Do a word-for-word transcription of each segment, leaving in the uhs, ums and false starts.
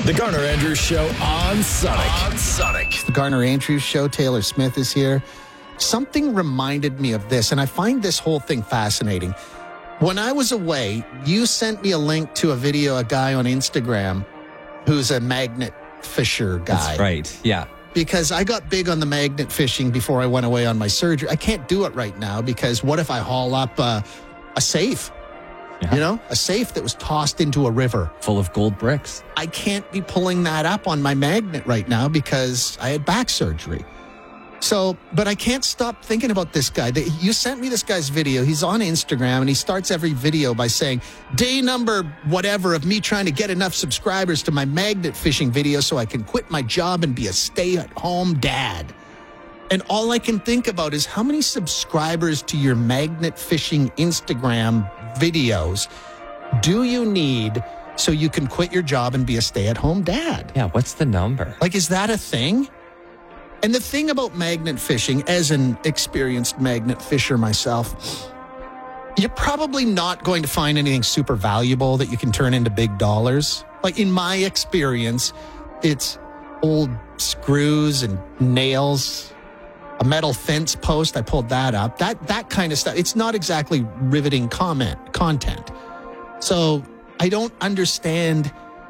The Garner Andrews Show on Sonic. On Sonic. The Garner Andrews Show. Taylor Smith is here. Something reminded me of this, and I find this whole thing fascinating. When I was away, you sent me a link to a video, a guy on Instagram who's a magnet fisher guy. That's right, yeah. Because I got big on the magnet fishing before I went away on my surgery. I can't do it right now because what if I haul up uh, a safe? Yeah. You know, a safe that was tossed into a river. Full of gold bricks. I can't be pulling that up on my magnet right now because I had back surgery. So, but I can't stop thinking about this guy. You sent me this guy's video. He's on Instagram, and he starts every video by saying, day number whatever of me trying to get enough subscribers to my magnet fishing video so I can quit my job and be a stay-at-home dad. And all I can think about is how many subscribers to your magnet fishing Instagram videos do you need so you can quit your job and be a stay-at-home dad? Yeah, what's the number? Like, is that a thing? And the thing about magnet fishing, as an experienced magnet fisher myself, you're probably not going to find anything super valuable that you can turn into big dollars. Like, in my experience, it's old screws and nails, a metal fence post. I pulled that up. That that kind of stuff. It's not exactly riveting comment content. So I don't understand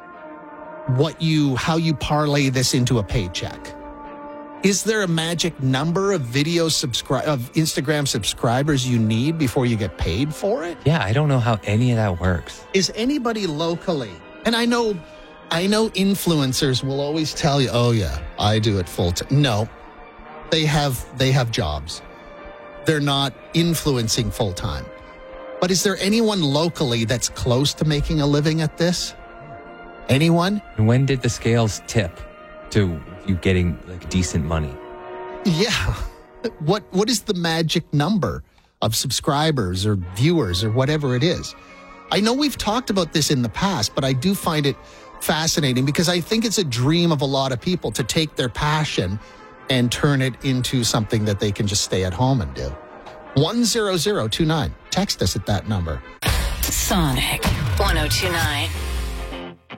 what you how you parlay this into a paycheck. Is there a magic number of video subscri- of Instagram subscribers you need before you get paid for it? Yeah, I don't know how any of that works. Is anybody locally? And I know, I know influencers will always tell you, "Oh yeah, I do it full time." No, they have they have jobs. They're not influencing full time. But is there anyone locally that's close to making a living at this? Anyone? And when did the scales tip to you getting like decent money? Yeah. What what is the magic number of subscribers or viewers or whatever it is? I know we've talked about this in the past, but I do find it fascinating because I think it's a dream of a lot of people to take their passion and turn it into something that they can just stay at home and do. one zero zero two nine. Text us at that number. Sonic one oh two nine.